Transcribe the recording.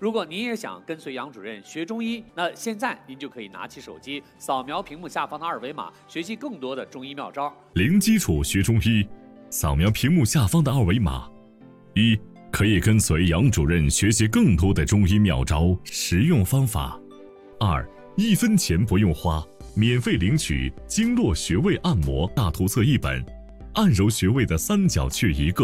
如果您也想跟随杨主任学中医，那现在您就可以拿起手机，扫描屏幕下方的二维码，学习更多的中医妙招。 零基础学中医，扫描屏幕下方的二维码。一、可以跟随杨主任学习更多的中医妙招、实用方法。二、1分钱不用花，免费领取经络穴位按摩大图册1本，按揉穴位的3角穴1个。